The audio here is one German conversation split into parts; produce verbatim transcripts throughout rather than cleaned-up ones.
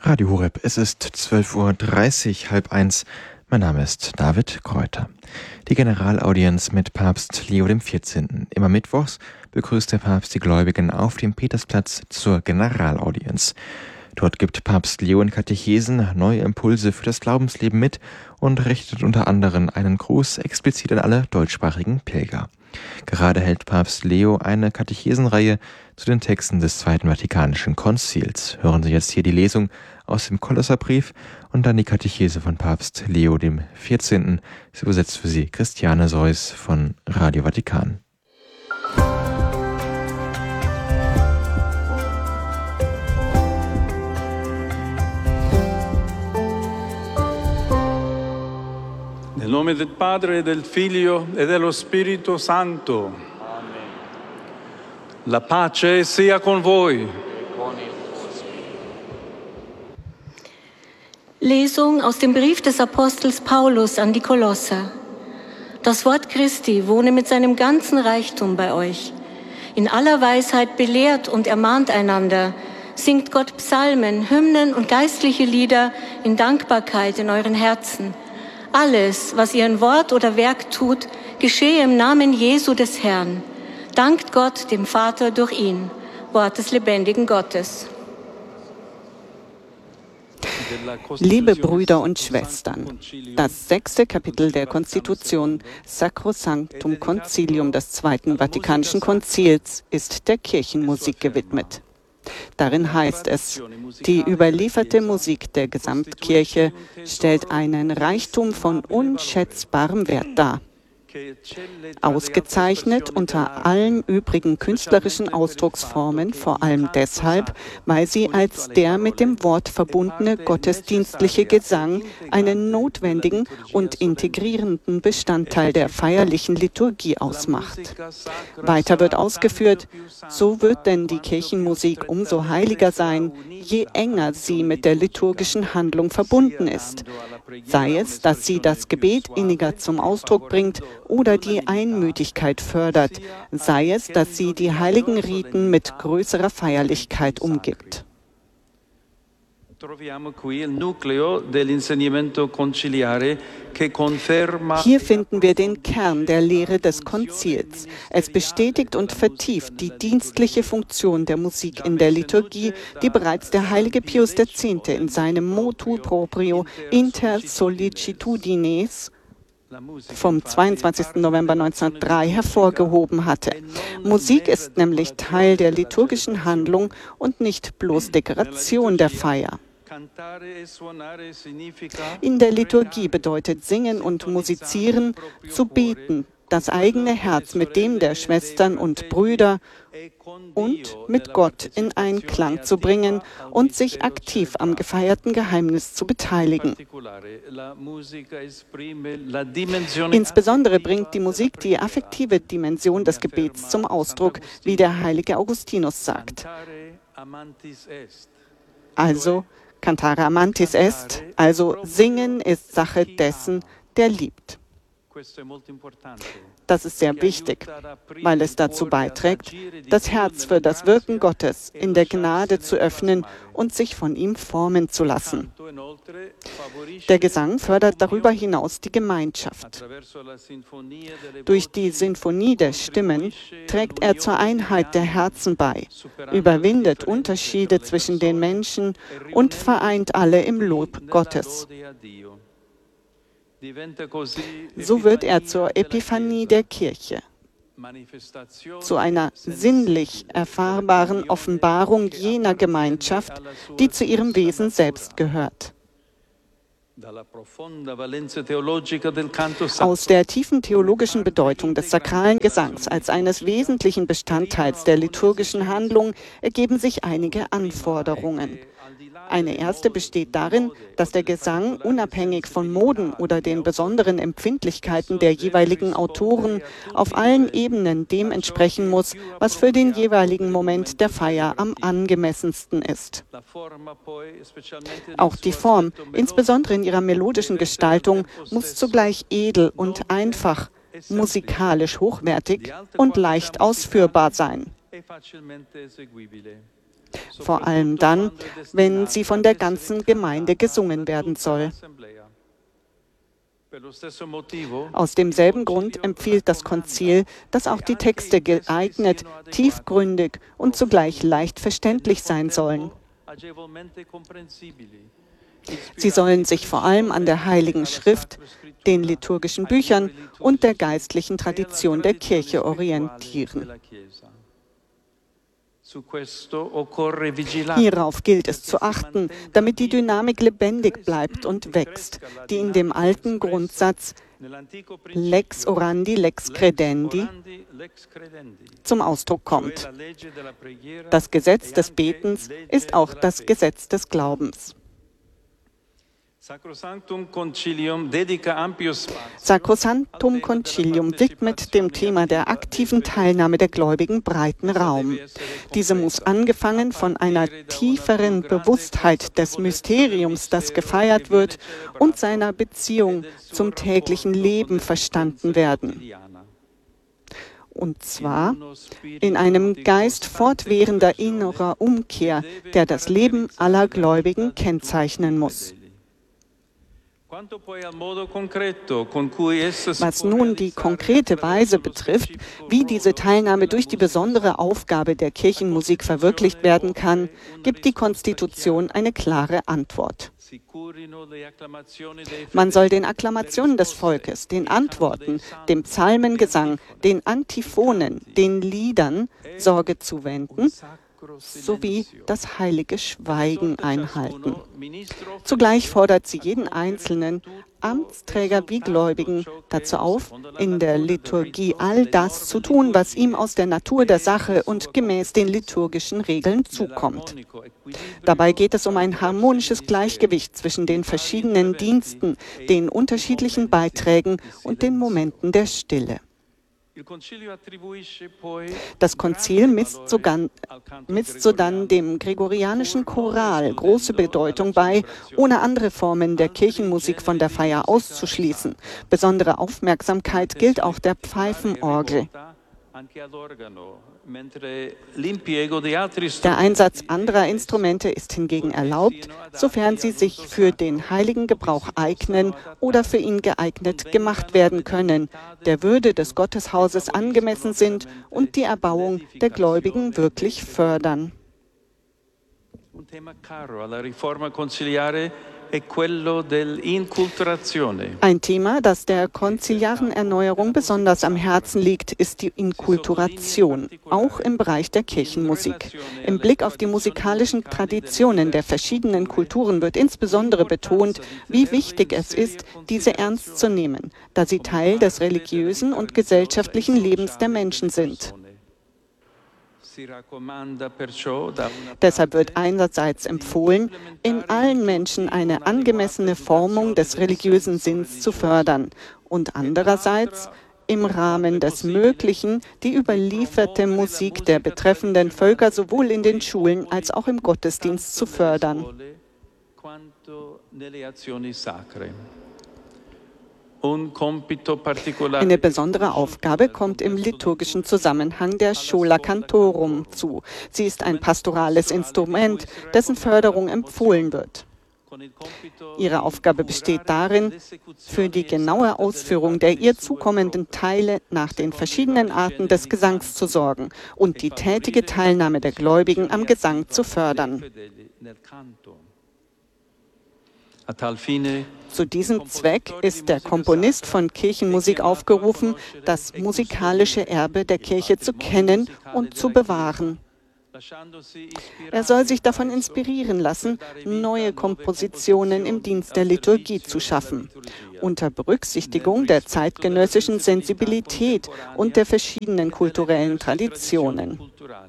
Radio Horeb, es ist zwölf Uhr dreißig, halb eins. Mein Name ist David Kräuter. Die Generalaudienz mit Papst Leo der vierzehnte. Immer mittwochs begrüßt der Papst die Gläubigen auf dem Petersplatz zur Generalaudienz. Dort gibt Papst Leo in Katechesen neue Impulse für das Glaubensleben mit und richtet unter anderem einen Gruß explizit an alle deutschsprachigen Pilger. Gerade hält Papst Leo eine Katechesenreihe zu den Texten des Zweiten Vatikanischen Konzils. Hören Sie jetzt hier die Lesung aus dem Kolosserbrief und dann die Katechese von Papst Leo dem vierzehnte. Es übersetzt für Sie Christiane Seuss von Radio Vatikan. Nel nome del Padre, del Figlio e dello Spirito Santo. Amen. La pace sia con voi. Lesung aus dem Brief des Apostels Paulus an die Kolosser. Das Wort Christi wohne mit seinem ganzen Reichtum bei euch. In aller Weisheit belehrt und ermahnt einander. Singt Gott Psalmen, Hymnen und geistliche Lieder in Dankbarkeit in euren Herzen. Alles, was ihr in Wort oder Werk tut, geschehe im Namen Jesu des Herrn. Dankt Gott, dem Vater, durch ihn. Wort des lebendigen Gottes. Liebe Brüder und Schwestern, das sechste Kapitel der Konstitution Sacrosanctum Concilium des Zweiten Vatikanischen Konzils ist der Kirchenmusik gewidmet. Darin heißt es, die überlieferte Musik der Gesamtkirche stellt einen Reichtum von unschätzbarem Wert dar. Ausgezeichnet unter allen übrigen künstlerischen Ausdrucksformen, vor allem deshalb, weil sie als der mit dem Wort verbundene gottesdienstliche Gesang einen notwendigen und integrierenden Bestandteil der feierlichen Liturgie ausmacht. Weiter wird ausgeführt, so wird denn die Kirchenmusik umso heiliger sein, je enger sie mit der liturgischen Handlung verbunden ist. Sei es, dass sie das Gebet inniger zum Ausdruck bringt oder die Einmütigkeit fördert, sei es, dass sie die heiligen Riten mit größerer Feierlichkeit umgibt. Hier finden wir den Kern der Lehre des Konzils. Es bestätigt und vertieft die dienstliche Funktion der Musik in der Liturgie, die bereits der heilige Pius X. in seinem Motu proprio Inter Sollicitudines vom zweiundzwanzigsten November neunzehnhundertdrei hervorgehoben hatte. Musik ist nämlich Teil der liturgischen Handlung und nicht bloß Dekoration der Feier. In der Liturgie bedeutet Singen und Musizieren zu beten, das eigene Herz mit dem der Schwestern und Brüder und mit Gott in Einklang zu bringen und sich aktiv am gefeierten Geheimnis zu beteiligen. Insbesondere bringt die Musik die affektive Dimension des Gebets zum Ausdruck, wie der heilige Augustinus sagt. Also, Cantare amantis est, also Singen ist Sache dessen, der liebt. Das ist sehr wichtig, weil es dazu beiträgt, das Herz für das Wirken Gottes in der Gnade zu öffnen und sich von ihm formen zu lassen. Der Gesang fördert darüber hinaus die Gemeinschaft. Durch die Sinfonie der Stimmen trägt er zur Einheit der Herzen bei, überwindet Unterschiede zwischen den Menschen und vereint alle im Lob Gottes. So wird er zur Epiphanie der Kirche, zu einer sinnlich erfahrbaren Offenbarung jener Gemeinschaft, die zu ihrem Wesen selbst gehört. Aus der tiefen theologischen Bedeutung des sakralen Gesangs als eines wesentlichen Bestandteils der liturgischen Handlung ergeben sich einige Anforderungen. Eine erste besteht darin, dass der Gesang unabhängig von Moden oder den besonderen Empfindlichkeiten der jeweiligen Autoren auf allen Ebenen dem entsprechen muss, was für den jeweiligen Moment der Feier am angemessensten ist. Auch die Form, insbesondere in ihrer melodischen Gestaltung, muss zugleich edel und einfach, musikalisch hochwertig und leicht ausführbar sein. vor allem dann, wenn sie von der ganzen Gemeinde gesungen werden soll. Aus demselben Grund empfiehlt das Konzil, dass auch die Texte geeignet, tiefgründig und zugleich leicht verständlich sein sollen. Sie sollen sich vor allem an der Heiligen Schrift, den liturgischen Büchern und der geistlichen Tradition der Kirche orientieren. Hierauf gilt es zu achten, damit die Dynamik lebendig bleibt und wächst, die in dem alten Grundsatz Lex orandi, lex credendi zum Ausdruck kommt. Das Gesetz des Betens ist auch das Gesetz des Glaubens. Sacrosanctum Concilium widmet dem Thema der aktiven Teilnahme der Gläubigen breiten Raum. Diese muss angefangen von einer tieferen Bewusstheit des Mysteriums, das gefeiert wird, und seiner Beziehung zum täglichen Leben verstanden werden. Und zwar in einem Geist fortwährender innerer Umkehr, der das Leben aller Gläubigen kennzeichnen muss. Was nun die konkrete Weise betrifft, wie diese Teilnahme durch die besondere Aufgabe der Kirchenmusik verwirklicht werden kann, gibt die Konstitution eine klare Antwort. Man soll den Akklamationen des Volkes, den Antworten, dem Psalmengesang, den Antiphonen, den Liedern Sorge zuwenden, sowie das heilige Schweigen einhalten. Zugleich fordert sie jeden Einzelnen, Amtsträger wie Gläubigen, dazu auf, in der Liturgie all das zu tun, was ihm aus der Natur der Sache und gemäß den liturgischen Regeln zukommt. Dabei geht es um ein harmonisches Gleichgewicht zwischen den verschiedenen Diensten, den unterschiedlichen Beiträgen und den Momenten der Stille. Das Konzil misst, sogar, misst sodann dem gregorianischen Choral große Bedeutung bei, ohne andere Formen der Kirchenmusik von der Feier auszuschließen. Besondere Aufmerksamkeit gilt auch der Pfeifenorgel. Der Einsatz anderer Instrumente ist hingegen erlaubt, sofern sie sich für den heiligen Gebrauch eignen oder für ihn geeignet gemacht werden können, der Würde des Gotteshauses angemessen sind und die Erbauung der Gläubigen wirklich fördern. Ein Thema, das der konziliaren Erneuerung besonders am Herzen liegt, ist die Inkulturation, auch im Bereich der Kirchenmusik. Im Blick auf die musikalischen Traditionen der verschiedenen Kulturen wird insbesondere betont, wie wichtig es ist, diese ernst zu nehmen, da sie Teil des religiösen und gesellschaftlichen Lebens der Menschen sind. Deshalb wird einerseits empfohlen, in allen Menschen eine angemessene Formung des religiösen Sinns zu fördern und andererseits im Rahmen des Möglichen die überlieferte Musik der betreffenden Völker sowohl in den Schulen als auch im Gottesdienst zu fördern. Eine besondere Aufgabe kommt im liturgischen Zusammenhang der Schola Cantorum zu. Sie ist ein pastorales Instrument, dessen Förderung empfohlen wird. Ihre Aufgabe besteht darin, für die genaue Ausführung der ihr zukommenden Teile nach den verschiedenen Arten des Gesangs zu sorgen und die tätige Teilnahme der Gläubigen am Gesang zu fördern. Zu diesem Zweck ist der Komponist von Kirchenmusik aufgerufen, das musikalische Erbe der Kirche zu kennen und zu bewahren. Er soll sich davon inspirieren lassen, neue Kompositionen im Dienst der Liturgie zu schaffen, unter Berücksichtigung der zeitgenössischen Sensibilität und der verschiedenen kulturellen Traditionen.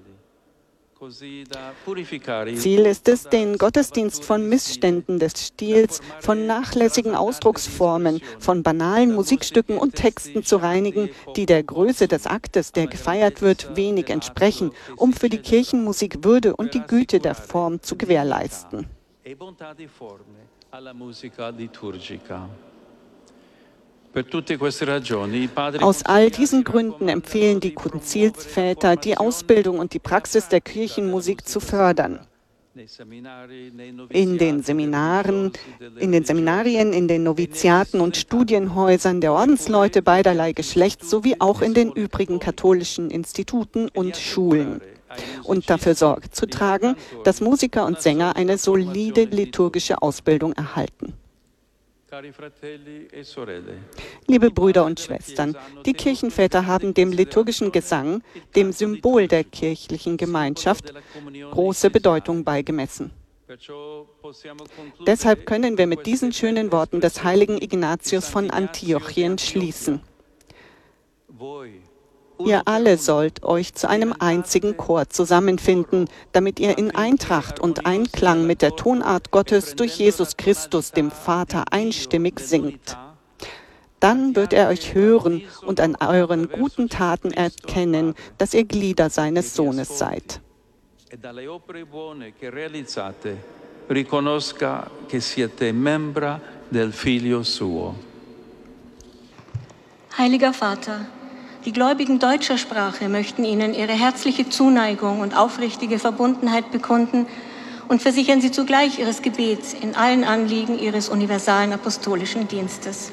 Ziel ist es, den Gottesdienst von Missständen des Stils, von nachlässigen Ausdrucksformen, von banalen Musikstücken und Texten zu reinigen, die der Größe des Aktes, der gefeiert wird, wenig entsprechen, um für die Kirchenmusik Würde und die Güte der Form zu gewährleisten. Aus all diesen Gründen empfehlen die Konzilsväter, die Ausbildung und die Praxis der Kirchenmusik zu fördern. In den Seminaren, in den Seminarien, in den Noviziaten und Studienhäusern der Ordensleute beiderlei Geschlechts sowie auch in den übrigen katholischen Instituten und Schulen. Und dafür Sorge zu tragen, dass Musiker und Sänger eine solide liturgische Ausbildung erhalten. Liebe Brüder und Schwestern, die Kirchenväter haben dem liturgischen Gesang, dem Symbol der kirchlichen Gemeinschaft, große Bedeutung beigemessen. Deshalb können wir mit diesen schönen Worten des heiligen Ignatius von Antiochien schließen. Ihr alle sollt euch zu einem einzigen Chor zusammenfinden, damit ihr in Eintracht und Einklang mit der Tonart Gottes durch Jesus Christus, dem Vater, einstimmig singt. Dann wird er euch hören und an euren guten Taten erkennen, dass ihr Glieder seines Sohnes seid. Heiliger Vater, die Gläubigen deutscher Sprache möchten Ihnen ihre herzliche Zuneigung und aufrichtige Verbundenheit bekunden und versichern Sie zugleich Ihres Gebets in allen Anliegen Ihres universalen apostolischen Dienstes.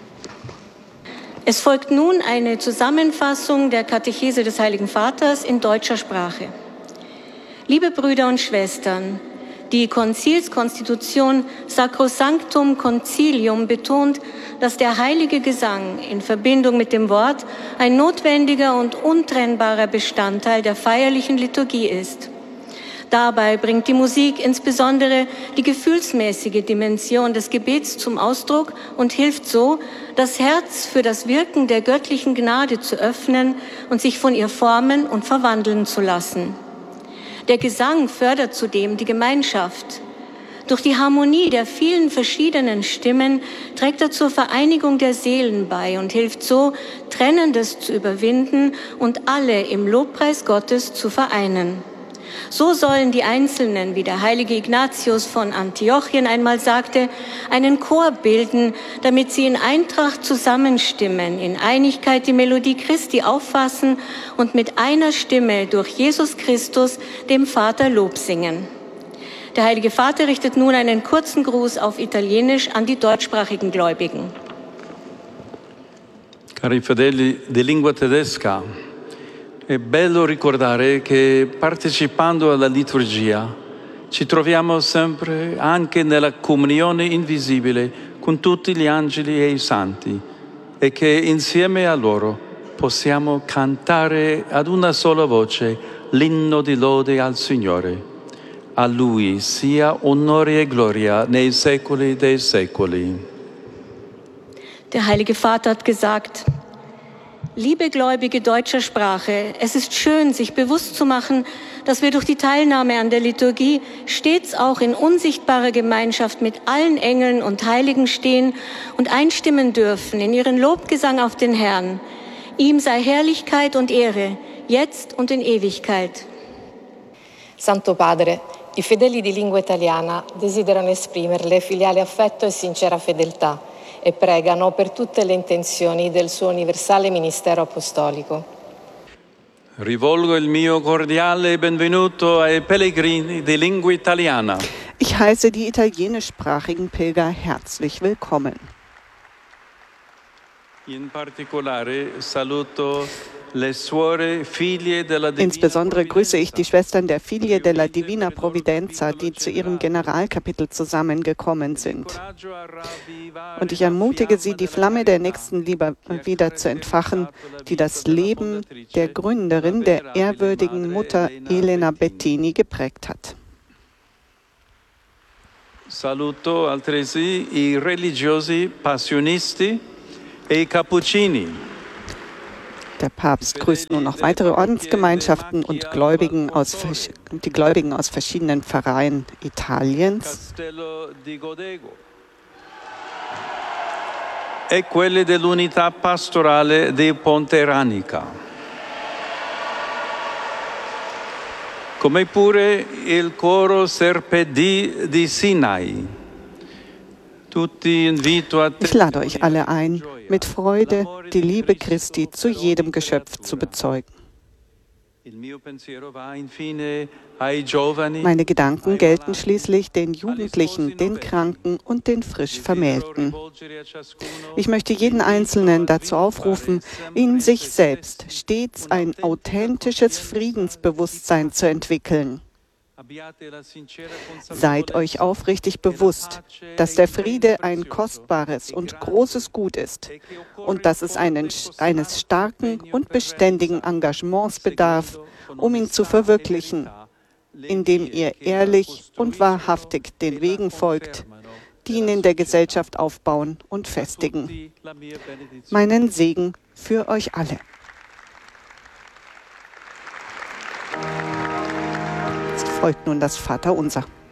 Es folgt nun eine Zusammenfassung der Katechese des Heiligen Vaters in deutscher Sprache. Liebe Brüder und Schwestern, die Konzilskonstitution Sacrosanctum Concilium betont, dass der heilige Gesang in Verbindung mit dem Wort ein notwendiger und untrennbarer Bestandteil der feierlichen Liturgie ist. Dabei bringt die Musik insbesondere die gefühlsmäßige Dimension des Gebets zum Ausdruck und hilft so, das Herz für das Wirken der göttlichen Gnade zu öffnen und sich von ihr formen und verwandeln zu lassen. Der Gesang fördert zudem die Gemeinschaft. Durch die Harmonie der vielen verschiedenen Stimmen trägt er zur Vereinigung der Seelen bei und hilft so, Trennendes zu überwinden und alle im Lobpreis Gottes zu vereinen. So sollen die Einzelnen, wie der heilige Ignatius von Antiochien einmal sagte, einen Chor bilden, damit sie in Eintracht zusammenstimmen, in Einigkeit die Melodie Christi auffassen und mit einer Stimme durch Jesus Christus dem Vater Lob singen. Der Heilige Vater richtet nun einen kurzen Gruß auf Italienisch an die deutschsprachigen Gläubigen. Cari fedeli di lingua tedesca, è bello ricordare che partecipando alla liturgia ci troviamo sempre anche nella comunione invisibile con tutti gli angeli e i santi e che insieme a loro possiamo cantare ad una sola voce l'inno di lode al Signore. A Lui sia onore e gloria nei secoli dei secoli. Der Heilige Vater hat gesagt: Liebe Gläubige deutscher Sprache, es ist schön, sich bewusst zu machen, dass wir durch die Teilnahme an der Liturgie stets auch in unsichtbarer Gemeinschaft mit allen Engeln und Heiligen stehen und einstimmen dürfen in ihren Lobgesang auf den Herrn. Ihm sei Herrlichkeit und Ehre, jetzt und in Ewigkeit. Santo Padre, i fedeli di lingua italiana desiderano esprimerle filiale affetto e sincera fedeltà e pregano per tutte le intenzioni del suo universale ministero apostolico. Rivolgo il mio cordiale benvenuto ai pellegrini di lingua italiana. Ich heiße die italienischsprachigen Pilger herzlich willkommen. In particolare saluto le suore figlie della Divina Insbesondere grüße ich die Schwestern der Filie della Divina Providenza, die zu ihrem Generalkapitel zusammengekommen sind. Und ich ermutige sie, die Flamme der Nächstenliebe wieder zu entfachen, die das Leben der Gründerin, der ehrwürdigen Mutter Elena Bettini geprägt hat. Saluto altresì i religiosi passionisti e i cappuccini. Der Papst grüßt nun noch weitere Ordensgemeinschaften und Gläubigen aus, die Gläubigen aus verschiedenen Pfarreien Italiens. E quelli dell'unità pastorale di Ponteranica. Come pure il coro Serpedi di Sinai. Ich lade euch alle ein, mit Freude die Liebe Christi zu jedem Geschöpf zu bezeugen. Meine Gedanken gelten schließlich den Jugendlichen, den Kranken und den frisch Vermählten. Ich möchte jeden Einzelnen dazu aufrufen, in sich selbst stets ein authentisches Friedensbewusstsein zu entwickeln. Seid euch aufrichtig bewusst, dass der Friede ein kostbares und großes Gut ist und dass es einen, eines starken und beständigen Engagements bedarf, um ihn zu verwirklichen, indem ihr ehrlich und wahrhaftig den Wegen folgt, die ihn in der Gesellschaft aufbauen und festigen. Meinen Segen für euch alle. Jetzt folgt nun das Vaterunser.